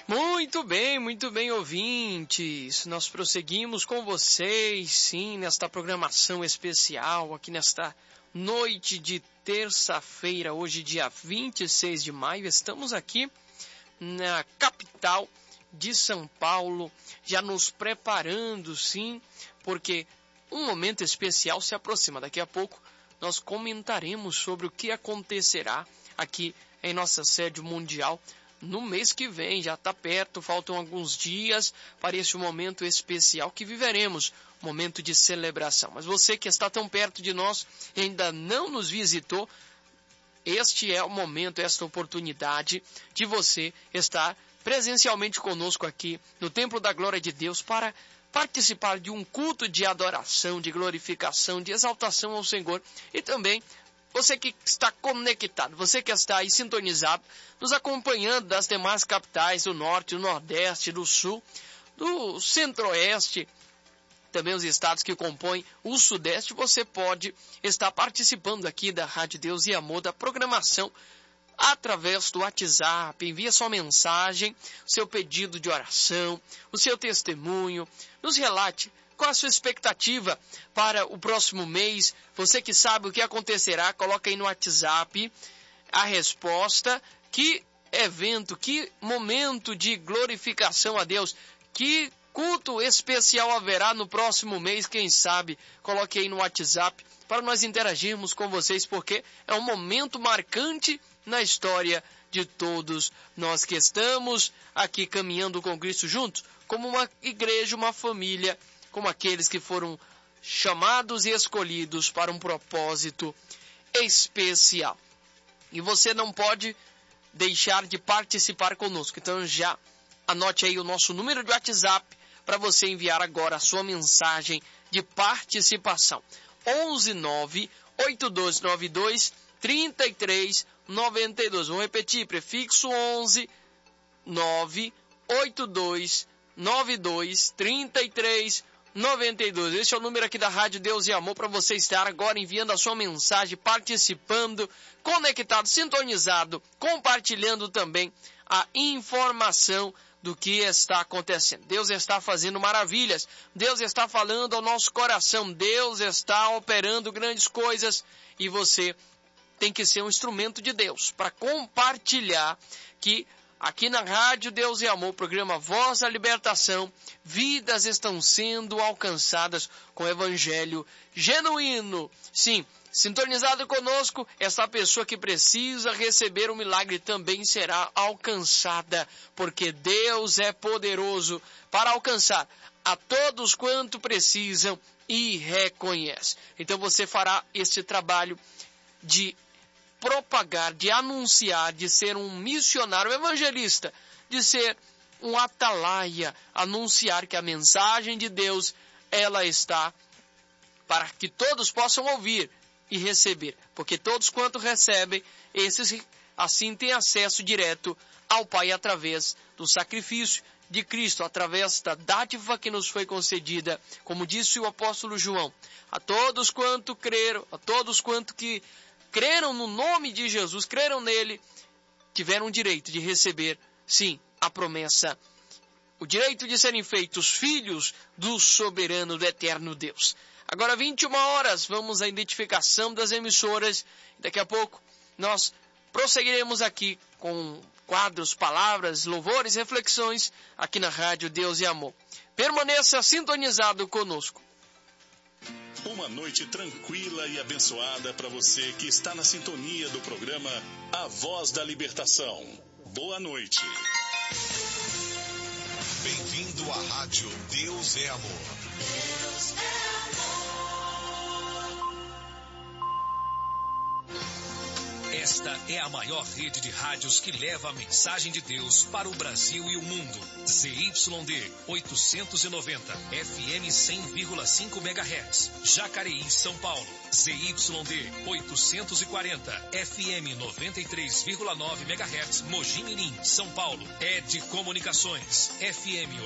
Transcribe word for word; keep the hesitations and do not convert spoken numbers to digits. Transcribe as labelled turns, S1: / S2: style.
S1: Muito bem, muito bem, ouvintes. Nós prosseguimos com vocês, sim, nesta programação especial, aqui nesta noite de terça-feira, hoje dia vinte e seis de maio. Estamos aqui na capital de São Paulo, já nos preparando, sim, porque um momento especial se aproxima. Daqui a pouco nós comentaremos sobre o que acontecerá aqui em nossa sede mundial no mês que vem. Já está perto, faltam alguns dias para esse momento especial que viveremos, momento de celebração. Mas você que está tão perto de nós e ainda não nos visitou, este é o momento, esta oportunidade de você estar presencialmente conosco aqui no Templo da Glória de Deus para participar de um culto de adoração, de glorificação, de exaltação ao Senhor. E também você que está conectado, você que está aí sintonizado, nos acompanhando das demais capitais do Norte, do Nordeste, do Sul, do Centro-Oeste, também os estados que compõem o Sudeste, você pode estar participando aqui da Rádio Deus e Amor, da programação, através do WhatsApp. Envie sua mensagem, seu pedido de oração, o seu testemunho, nos relate qual a sua expectativa para o próximo mês. Você que sabe o que acontecerá, coloca aí no WhatsApp a resposta. Que evento, que momento de glorificação a Deus, que culto especial haverá no próximo mês, quem sabe? Coloque aí no WhatsApp para nós interagirmos com vocês, porque é um momento marcante na história de todos nós que estamos aqui caminhando com Cristo juntos, como uma igreja, uma família, como aqueles que foram chamados e escolhidos para um propósito especial. E você não pode deixar de participar conosco. Então já anote aí o nosso número de WhatsApp para você enviar agora a sua mensagem de participação. onze nove oito dois nove dois três três nove dois. Vou repetir, prefixo onze nove oito dois nove dois três três nove dois. Esse é o número aqui da Rádio Deus e Amor para você estar agora enviando a sua mensagem, participando, conectado, sintonizado, compartilhando também a informação do que está acontecendo. Deus está fazendo maravilhas, Deus está falando ao nosso coração, Deus está operando grandes coisas e você tem que ser um instrumento de Deus para compartilhar que aqui na Rádio Deus e Amor, programa Voz da Libertação, vidas estão sendo alcançadas com o Evangelho genuíno. Sim, sintonizado conosco, essa pessoa que precisa receber o milagre também será alcançada, porque Deus é poderoso para alcançar a todos quanto precisam e reconhece. Então você fará este trabalho de propagar, de anunciar, de ser um missionário evangelista, de ser um atalaia, anunciar que a mensagem de Deus, ela está para que todos possam ouvir e receber, porque todos quanto recebem, esses assim têm acesso direto ao Pai através do sacrifício de Cristo, através da dádiva que nos foi concedida, como disse o apóstolo João, a todos quanto creram, a todos quanto que creram no nome de Jesus, creram nele, tiveram o direito de receber, sim, a promessa, o direito de serem feitos filhos do soberano, do eterno Deus. Agora, vinte e uma horas, vamos à identificação das emissoras. Daqui a pouco, nós prosseguiremos aqui com quadros, palavras, louvores, reflexões, aqui na Rádio Deus e Amor. Permaneça sintonizado conosco.
S2: Uma noite tranquila e abençoada para você que está na sintonia do programa A Voz da Libertação. Boa noite.
S3: Bem-vindo à Rádio Deus é Amor. Deus é amor. Esta é a maior rede de rádios que leva a mensagem de Deus para o Brasil e o mundo. Z Y D oitocentos e noventa, F M cem vírgula cinco megahertz, Jacareí, São Paulo. Z Y D oitocentos e quarenta, F M noventa e três vírgula nove megahertz, Mogi Mirim, São Paulo. E D Comunicações, F M